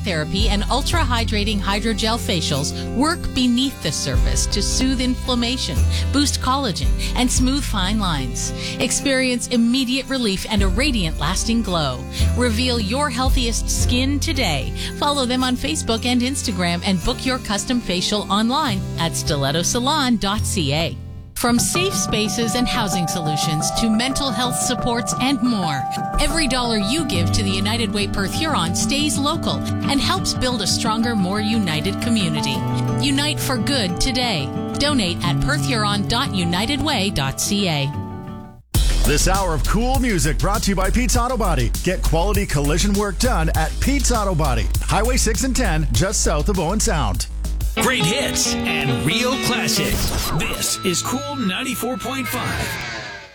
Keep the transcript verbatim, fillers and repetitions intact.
therapy and ultra-hydrating hydrogel facials work beneath the surface to soothe inflammation, boost collagen, and smooth fine lines. Experience immediate relief and a radiant, lasting glow. Reveal your healthiest skin today. Follow them on Facebook and Instagram and book your custom facial online at stiletto salon dot c a. From safe spaces and housing solutions to mental health supports and more, every dollar you give to the United Way Perth Huron stays local and helps build a stronger, more united community. Unite for good today. Donate at perth huron dot united way dot c a. This hour of cool music brought to you by Pete's Auto Body. Get quality collision work done at Pete's Auto Body. Highway six and ten, just south of Owen Sound. Great hits and real classics. This is Cool ninety-four point five.